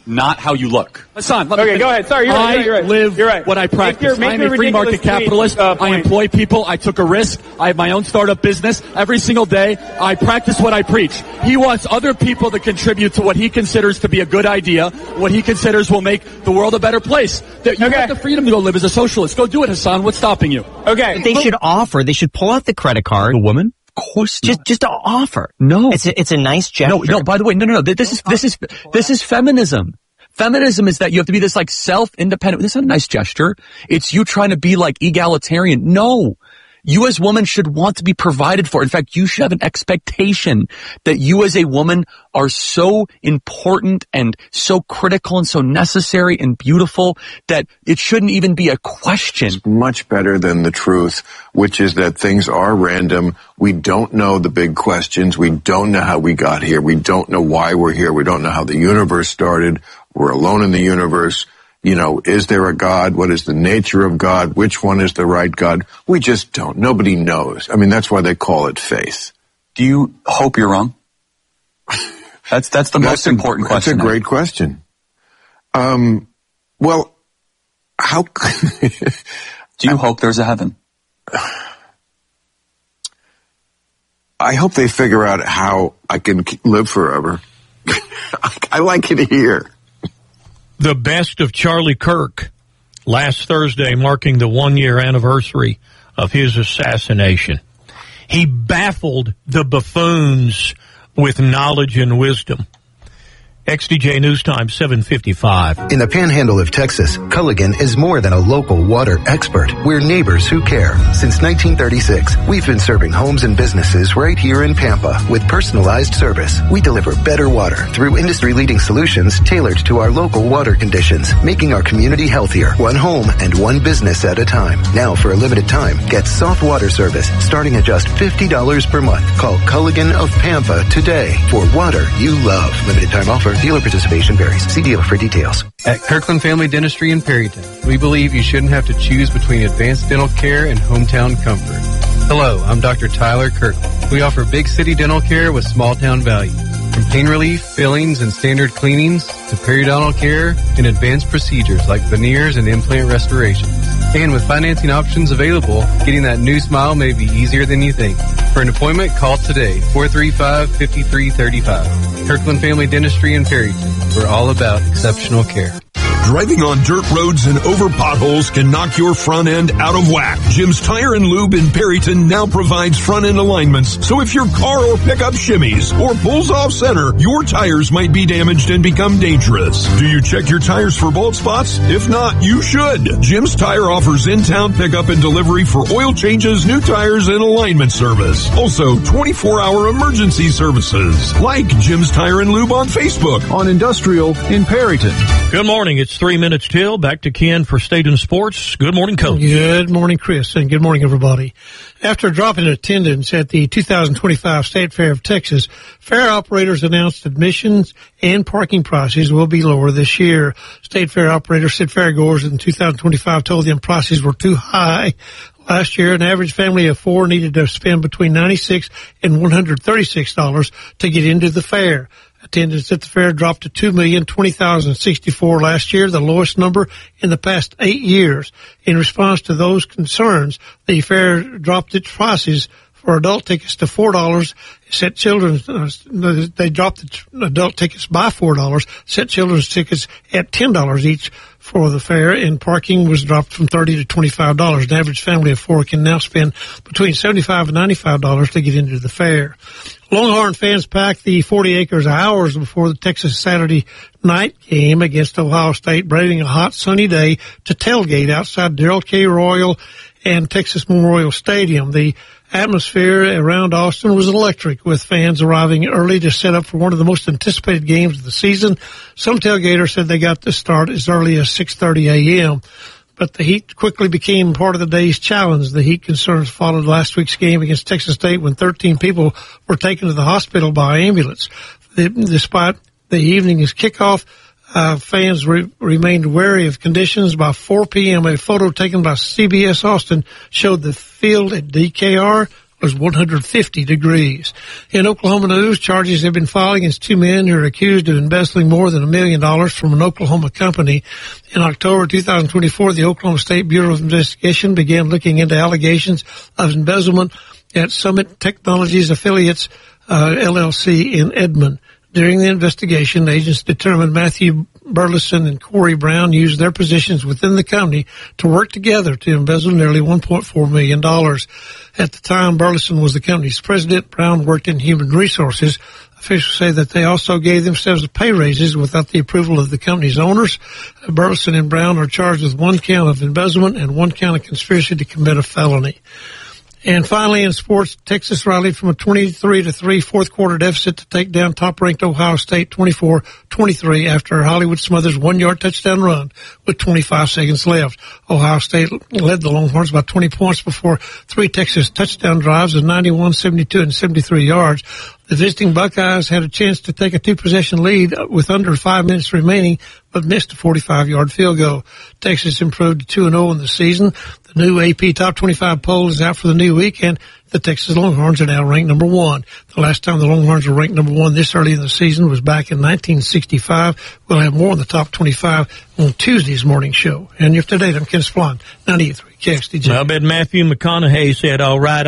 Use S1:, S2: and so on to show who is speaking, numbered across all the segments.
S1: not how you look. Hassan, let me
S2: Okay, go ahead. Sorry, you're right.
S1: I live what I practice. I'm a free market capitalist. I employ people. I took a risk. I have my own startup business. Every single day, I practice what I preach. He wants other people to contribute to what he considers to be a good idea, what he considers will make the world a better place. You have the freedom to go live as a socialist. Go do it, Hassan. What's stopping you?
S2: Okay.
S3: They should pull out the credit card.
S4: A woman? Of course not.
S3: Just to offer.
S4: No.
S3: It's a nice gesture.
S4: No, by the way, no. This is feminism. Feminism is that you have to be this like self-independent. This is not a nice gesture. It's you trying to be like egalitarian. No. You as women should want to be provided for. In fact, you should have an expectation that you as a woman are so important and so critical and so necessary and beautiful that it shouldn't even be a question.
S5: It's much better than the truth, which is that things are random. We don't know the big questions. We don't know how we got here. We don't know why we're here. We don't know how the universe started. We're alone in the universe. You know, is there a God? What is the nature of God? Which one is the right God? We just don't. Nobody knows. I mean, that's why they call it faith.
S1: Do you hope you're wrong? That's the most important question.
S5: That's a great question. Well, how...
S1: Do you hope there's a heaven?
S5: I hope they figure out how I can live forever. I like it here.
S6: The best of Charlie Kirk last Thursday, marking the 1-year anniversary of his assassination. He baffled the buffoons with knowledge and wisdom. XDJ News Time, 7:55.
S7: In the panhandle of Texas, Culligan is more than a local water expert. We're neighbors who care. Since 1936, we've been serving homes and businesses right here in Pampa with personalized service. We deliver better water through industry-leading solutions tailored to our local water conditions, making our community healthier, one home and one business at a time. Now, for a limited time, get soft water service starting at just $50 per month. Call Culligan of Pampa today for water you love. Limited time offer. Dealer participation varies. See dealer for details.
S8: At Kirkland Family Dentistry in Perryton, we believe you shouldn't have to choose between advanced dental care and hometown comfort. Hello, I'm Dr. Tyler Kirkland. We offer big city dental care with small town value. From pain relief, fillings, and standard cleanings to periodontal care and advanced procedures like veneers and implant restoration. And with financing options available, getting that new smile may be easier than you think. For an appointment, call today, 435-5335. Kirkland Family Dentistry in Perryton. We're all about exceptional care.
S9: Driving on dirt roads and over potholes can knock your front end out of whack. Jim's Tire and Lube in Perryton now provides front end alignments, so if your car or pickup shimmies or pulls off center, your tires might be damaged and become dangerous. Do you check your tires for bald spots? If not, you should. Jim's Tire offers in-town pickup and delivery for oil changes, new tires, and alignment service. Also, 24-hour emergency services, like Jim's Tire and Lube on Facebook, on Industrial in Perryton.
S6: Good morning. It's 3 minutes till. Back to Ken for State and Sports. Good morning, Coach.
S10: Good morning, Chris, and good morning, everybody. After dropping attendance at the 2025 State Fair of Texas, fair operators announced admissions and parking prices will be lower this year. State Fair operators said fairgoers in 2025 told them prices were too high. Last year, an average family of four needed to spend between $96 and $136 to get into the fair. Attendance at the fair dropped to 2,020,064 last year, the lowest number in the past 8 years. In response to those concerns, the fair dropped its prices for adult tickets to $4, set children's, they dropped the adult tickets by $4, set children's tickets at $10 each for the fair, and parking was dropped from $30 to $25. An average family of four can now spend between $75 and $95 to get into the fair. Longhorn fans packed the 40 acres hours before the Texas Saturday night game against Ohio State, braving a hot sunny day to tailgate outside Darrell K. Royal and Texas Memorial Stadium. The atmosphere around Austin was electric, with fans arriving early to set up for one of the most anticipated games of the season. Some tailgaters said they got to start as early as 6:30 a.m., but the heat quickly became part of the day's challenge. The heat concerns followed last week's game against Texas State when 13 people were taken to the hospital by ambulance. Despite the evening's kickoff, fans remained wary of conditions. By 4 p.m., a photo taken by CBS Austin showed the field at DKR was 150 degrees. In Oklahoma news, charges have been filed against two men who are accused of embezzling more than $1 million from an Oklahoma company. In October 2024, the Oklahoma State Bureau of Investigation began looking into allegations of embezzlement at Summit Technologies Affiliates, LLC in Edmond. During the investigation, agents determined Matthew Burleson and Corey Brown used their positions within the company to work together to embezzle nearly $1.4 million. At the time, Burleson was the company's president. Brown worked in human resources. Officials say that they also gave themselves pay raises without the approval of the company's owners. Burleson and Brown are charged with 1 count of embezzlement and 1 count of conspiracy to commit a felony. And finally, in sports, Texas rallied from a 23-3 fourth quarter deficit to take down top-ranked Ohio State 24-23 after Hollywood Smothers' 1-yard touchdown run with 25 seconds left. Ohio State led the Longhorns by 20 points before 3 Texas touchdown drives of 91, 72, and 73 yards. The visiting Buckeyes had a chance to take a 2-possession lead with under 5 minutes remaining, but missed a 45-yard field goal. Texas improved to 2-0 in the season. The new AP Top 25 poll is out for the new week, and the Texas Longhorns are now ranked number 1. The last time the Longhorns were ranked number 1 this early in the season was back in 1965. We'll have more on the Top 25 on Tuesday's morning show. And you're up to date. I'm Ken Splon, 98.3 KXTJ.
S6: I bet Matthew McConaughey said, all right.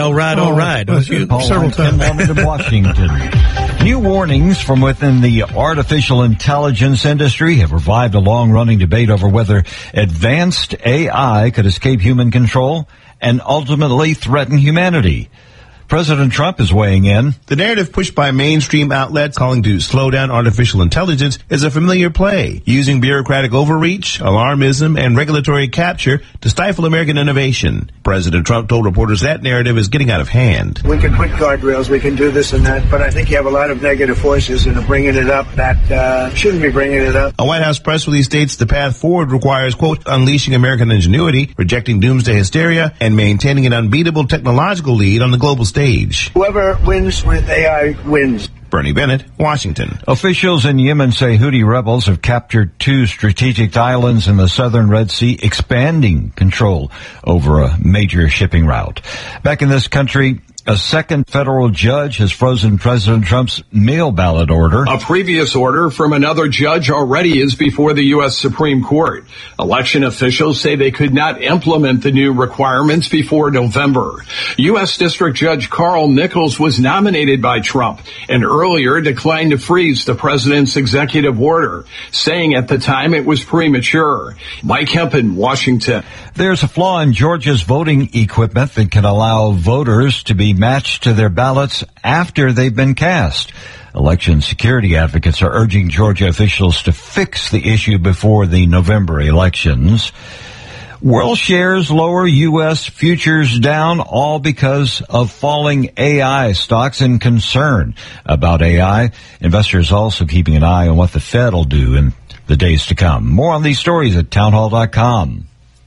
S10: Several times.
S2: Of Washington. New warnings from within the artificial intelligence industry have revived a long-running debate over whether advanced AI could escape human control and ultimately threaten humanity. President Trump is weighing in.
S11: The narrative pushed by mainstream outlets calling to slow down artificial intelligence is a familiar play, using bureaucratic overreach, alarmism, and regulatory capture to stifle American innovation. President Trump told reporters that narrative is getting out of hand.
S12: We can put guardrails, we can do this and that, but I think you have a lot of negative voices and are bringing it up that shouldn't be bringing it up.
S11: A White House press release states the path forward requires, quote, unleashing American ingenuity, rejecting doomsday hysteria, and maintaining an unbeatable technological lead on the global stage.
S12: Whoever wins with AI wins.
S11: Bernie Bennett, Washington.
S2: Officials in Yemen say Houthi rebels have captured 2 strategic islands in the southern Red Sea, expanding control over a major shipping route. Back in this country, a second federal judge has frozen President Trump's mail ballot order.
S13: A previous order from another judge already is before the U.S. Supreme Court. Election officials say they could not implement the new requirements before November. U.S. District Judge Carl Nichols was nominated by Trump and earlier declined to freeze the president's executive order, saying at the time it was premature. Mike Hempen, Washington.
S2: There's a flaw in Georgia's voting equipment that can allow voters to be matched to their ballots after they've been cast. Election security advocates are urging Georgia officials to fix the issue before the November elections. World shares lower U.S. futures down, all because of falling AI stocks and concern about AI. Investors also keeping an eye on what the Fed will do in the days to come. More on these stories at townhall.com.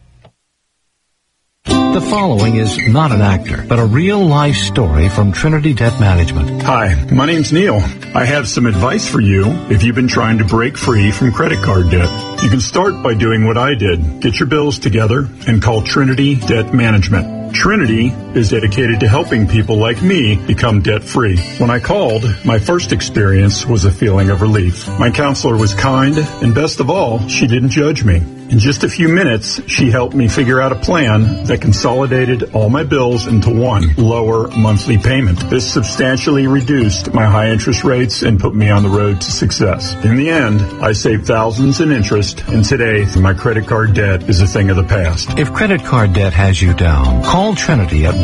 S14: The following is not an actor, but a real-life story from Trinity Debt Management.
S15: Hi, my name's Neil. I have some advice for you if you've been trying to break free from credit card debt. You can start by doing what I did. Get your bills together and call Trinity Debt Management. Trinity is dedicated to helping people like me become debt-free. When I called, my first experience was a feeling of relief. My counselor was kind, and best of all, she didn't judge me. In just a few minutes, she helped me figure out a plan that consolidated all my bills into one lower monthly payment. This substantially reduced my high interest rates and put me on the road to success. In the end, I saved thousands in interest, and today, my credit card debt is a thing of the past.
S14: If credit card debt has you down, call Trinity at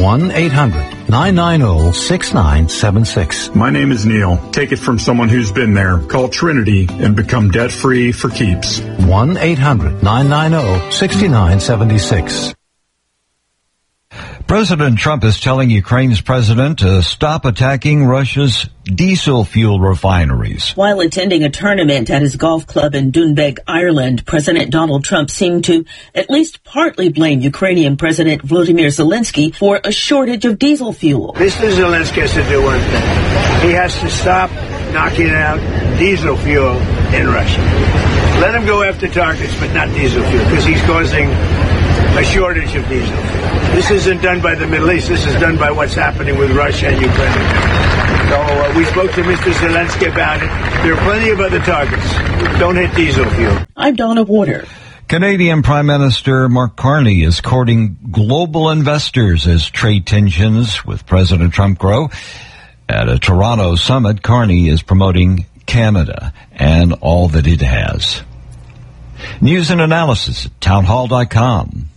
S14: 1-800-990-6976.
S15: My name is Neil. Take it from someone who's been there. Call Trinity and become debt-free for keeps.
S14: 1-800-990-6976.
S2: President Trump is telling Ukraine's president to stop attacking Russia's diesel fuel refineries.
S16: While attending a tournament at his golf club in Doonbeg, Ireland, President Donald Trump seemed to at least partly blame Ukrainian President Volodymyr Zelensky for a shortage of diesel fuel.
S12: Mr. Zelensky has to do one thing. He has to stop knocking out diesel fuel in Russia. Let him go after targets, but not diesel fuel, because he's causing a shortage of diesel. This isn't done by the Middle East. This is done by what's happening with Russia and Ukraine. So we spoke to Mr. Zelensky about it. There are plenty of other targets. Don't hit diesel fuel.
S16: I'm Donna Warder.
S2: Canadian Prime Minister Mark Carney is courting global investors as trade tensions with President Trump grow. At a Toronto summit, Carney is promoting Canada and all that it has. News and analysis at townhall.com.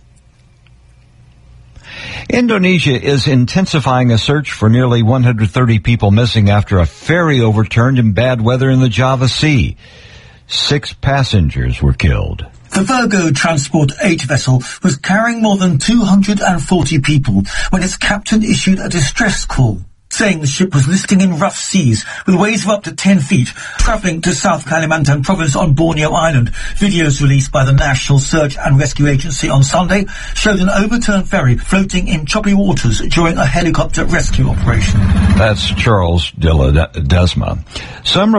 S2: Indonesia is intensifying a search for nearly 130 people missing after a ferry overturned in bad weather in the Java Sea. 6 passengers were killed.
S17: The Virgo Transport 8 vessel was carrying more than 240 people when its captain issued a distress call, saying the ship was listing in rough seas with waves of up to 10 feet, travelling to South Kalimantan province on Borneo Island. Videos released by the National Search and Rescue Agency on Sunday showed an overturned ferry floating in choppy waters during a helicopter rescue operation.
S2: That's Charles de Ledesma. Some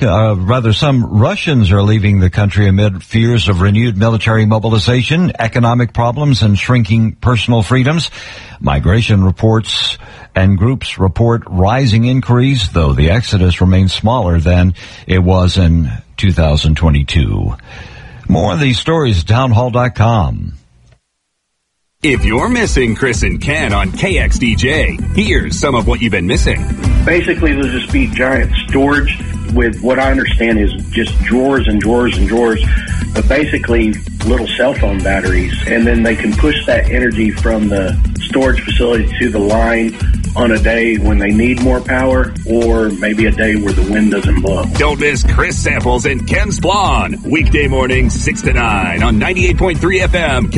S2: Russians are leaving the country amid fears of renewed military mobilization, economic problems, and shrinking personal freedoms. Migration reports and groups report rising inquiries, though the exodus remains smaller than it was in 2022. More of these stories at townhall.com.
S18: If you're missing Chris and Ken on KXDJ, here's some of what you've been missing.
S19: Basically, there'll just be giant storage with what I understand is just drawers and drawers and drawers, but basically little cell phone batteries. And then they can push that energy from the storage facility to the line on a day when they need more power, or maybe a day where the wind doesn't blow.
S18: Don't miss Chris Samples and Ken Splon, weekday mornings 6 to 9 on 98.3 FM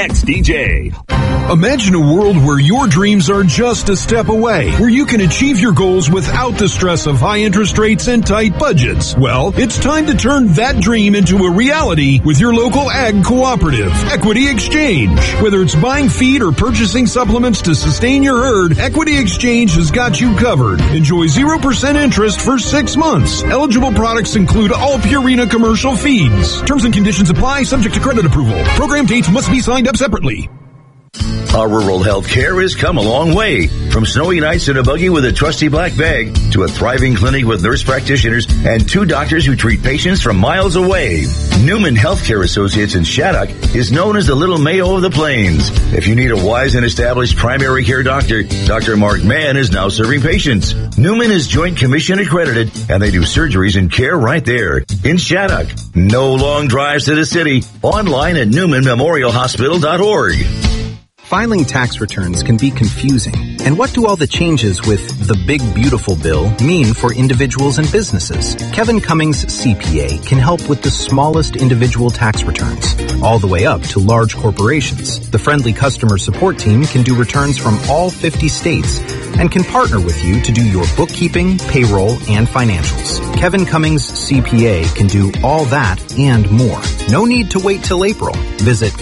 S18: KXDJ.
S9: Imagine a world where your dreams are just a step away, where you can achieve your goals without the stress of high interest rates and tight budgets. Well, it's time to turn that dream into a reality with your local ag cooperative, Equity Exchange. Whether it's buying feed or purchasing supplements to sustain your herd, Equity Exchange has got you covered. Enjoy 0% interest for 6 months. Eligible products include all Purina commercial feeds. Terms and conditions apply, subject to credit approval. Program dates must be signed up separately.
S20: Our rural health care has come a long way. From snowy nights in a buggy with a trusty black bag to a thriving clinic with nurse practitioners and 2 doctors who treat patients from miles away. Newman Healthcare Associates in Shattuck is known as the Little Mayo of the Plains. If you need a wise and established primary care doctor, Dr. Mark Mann is now serving patients. Newman is Joint Commission accredited, and they do surgeries and care right there in Shattuck. No long drives to the city. Online at NewmanMemorialHospital.org.
S21: Filing tax returns can be confusing. And what do all the changes with the Big Beautiful Bill mean for individuals and businesses? Kevin Cummings CPA can help with the smallest individual tax returns, all the way up to large corporations. The friendly customer support team can do returns from all 50 states and can partner with you to do your bookkeeping, payroll, and financials. Kevin Cummings CPA can do all that and more. No need to wait till April. Visit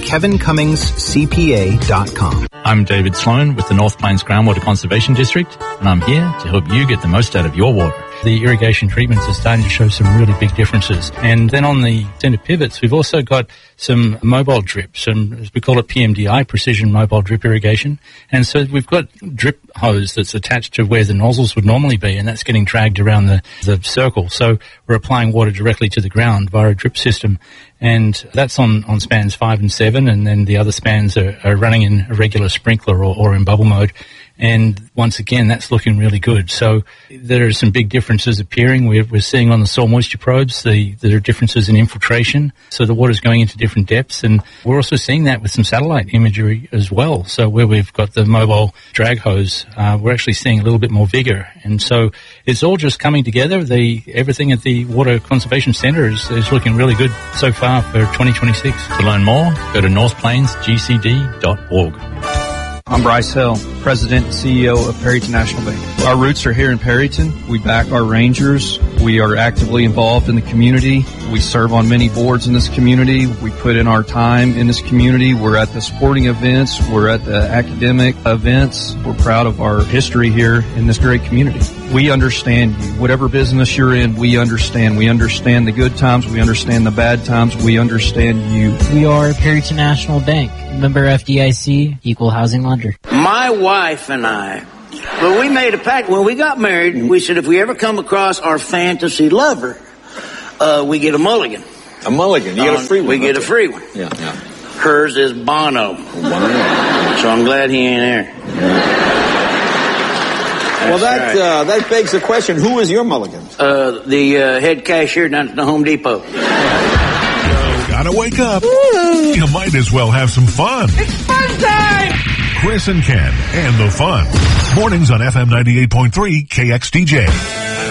S21: KevinCummingsCPA.com.
S22: I'm David Sloan with the North Plains Groundwater Conservation District, and I'm here to help you get the most out of your water. The irrigation treatments are starting to show some really big differences. And then on the center pivots, we've also got some mobile drips, and as we call it PMDI, precision mobile drip irrigation. And so we've got drip hose that's attached to where the nozzles would normally be, and that's getting dragged around the circle. So we're applying water directly to the ground via a drip system. And that's on spans 5 and 7, and then the other spans are running in a regular sprinkler or in bubble mode. And once again, that's looking really good. So there are some big differences appearing. We're seeing on the soil moisture probes, there are differences in infiltration. So the water's going into different depths. And we're also seeing that with some satellite imagery as well. So where we've got the mobile drag hose, we're actually seeing a little bit more vigor. And so it's all just coming together. Everything at the Water Conservation Centre is looking really good so far for 2026. To learn more, go to northplainsgcd.org.
S23: I'm Bryce Hill, President and CEO of Perryton National Bank. Our roots are here in Perryton. We back our Rangers We are actively involved in the community. We serve on many boards in this community. We put in our time in this community. We're at the sporting events. We're at the academic events. We're proud of our history here in this great community. We understand you. Whatever business you're in, we understand. We understand the good times. We understand the bad times. We understand you.
S1: We are Perryton National Bank, member FDIC, equal housing lender.
S3: My wife and I, well, we made a pact when we got married. We said if we ever come across our fantasy lover, we get a mulligan.
S4: A mulligan? You get a free one?
S3: We get a free one.
S4: Yeah.
S3: Hers is Bono. So I'm glad he ain't there.
S4: Well, that begs the question, who is your mulligan?
S3: The head cashier down at the Home Depot.
S24: Gotta wake up. You might as well have some fun.
S3: It's fun time!
S24: Chris and Ken and the fun. Mornings on FM 98.3 KXDJ.